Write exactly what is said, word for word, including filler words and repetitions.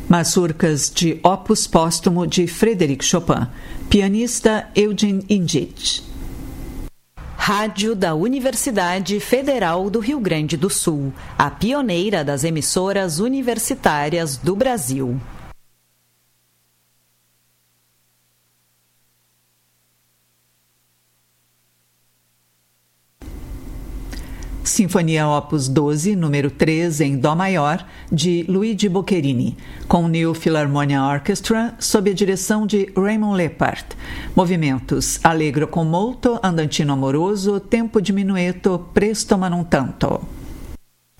Mazurcas de Opus Póstumo de Frédéric Chopin. Pianista Eugene Indich. Rádio da Universidade Federal do Rio Grande do Sul, a pioneira das emissoras universitárias do Brasil. Sinfonia Opus doze, número três, em Dó maior, de Luigi Boccherini, com New Philharmonia Orchestra, sob a direção de Raymond Lepard. Movimentos: Allegro con molto, Andantino amoroso, Tempo diminueto, Presto ma non tanto.